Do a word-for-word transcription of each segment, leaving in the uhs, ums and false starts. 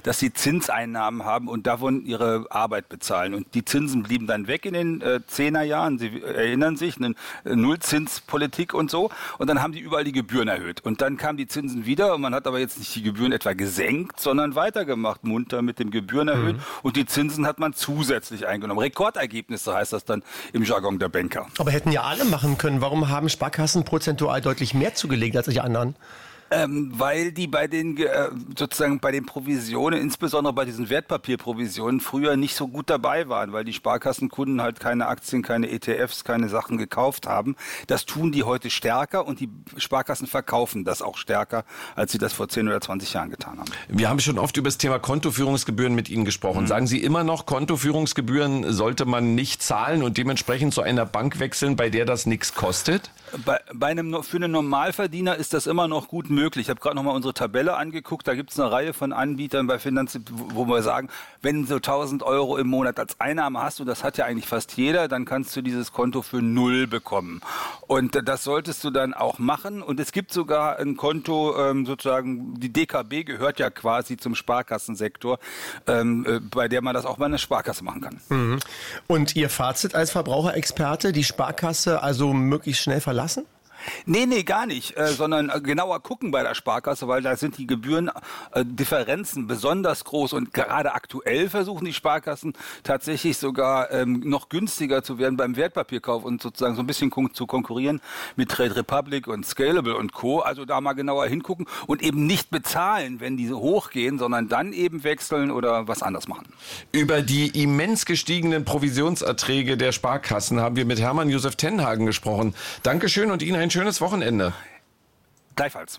dass sie Zinseinnahmen haben und davon ihre Arbeit bezahlen. Und die Zinsen blieben dann weg in den äh, Zehnerjahren. Sie erinnern sich, eine äh, Nullzinspolitik und so. Und dann haben die überall die Gebühren erhöht. Und dann kamen die Zinsen wieder und man hat aber jetzt nicht die Gebühren etwa gesenkt, sondern weitergemacht, munter mit den Gebühren erhöht. Mhm. Und die Zinsen hat man zusätzlich eingenommen. Rekordergebnisse heißt das dann im Jargon der Banker. Aber hätten ja alle machen können. Warum haben Sparkassen prozentual deutlich mehr zugelegt als die anderen? Ähm, weil die bei den äh, sozusagen bei den Provisionen, insbesondere bei diesen Wertpapierprovisionen, früher nicht so gut dabei waren, weil die Sparkassenkunden halt keine Aktien, keine E T Fs, keine Sachen gekauft haben. Das tun die heute stärker und die Sparkassen verkaufen das auch stärker, als sie das vor zehn oder zwanzig Jahren getan haben. Wir haben schon oft über das Thema Kontoführungsgebühren mit Ihnen gesprochen. Mhm. Sagen Sie immer noch, Kontoführungsgebühren sollte man nicht zahlen und dementsprechend zu einer Bank wechseln, bei der das nichts kostet? Bei, bei einem, für einen Normalverdiener ist das immer noch gut möglich. Ich habe gerade noch mal unsere Tabelle angeguckt. Da gibt es eine Reihe von Anbietern bei Finanztipp, wo wir sagen, wenn du tausend Euro im Monat als Einnahme hast, und das hat ja eigentlich fast jeder, dann kannst du dieses Konto für null bekommen. Und das solltest du dann auch machen. Und es gibt sogar ein Konto, ähm, sozusagen, die D K B gehört ja quasi zum Sparkassensektor, ähm, äh, bei der man das auch bei einer Sparkasse machen kann. Mhm. Und Ihr Fazit als Verbraucherexperte, die Sparkasse also möglichst schnell verlassen? Nee, nee, gar nicht, äh, sondern äh, genauer gucken bei der Sparkasse, weil da sind die Gebührendifferenzen äh, besonders groß und gerade aktuell versuchen die Sparkassen tatsächlich sogar ähm, noch günstiger zu werden beim Wertpapierkauf und sozusagen so ein bisschen kon- zu konkurrieren mit Trade Republic und Scalable und Co. Also da mal genauer hingucken und eben nicht bezahlen, wenn diese hochgehen, sondern dann eben wechseln oder was anderes machen. Über die immens gestiegenen Provisionserträge der Sparkassen haben wir mit Hermann Josef Tenhagen gesprochen. Dankeschön und Ihnen ein schönes Wochenende. Gleichfalls.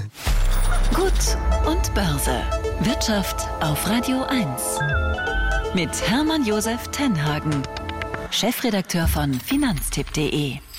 Gut und Börse. Wirtschaft auf Radio eins. Mit Hermann Josef Tenhagen, Chefredakteur von Finanztipp punkt de.